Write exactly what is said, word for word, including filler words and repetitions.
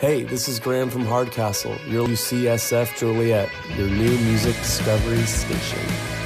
Hey, this is Graham from Hardcastle, your U C S F Joliet, your new music discovery station.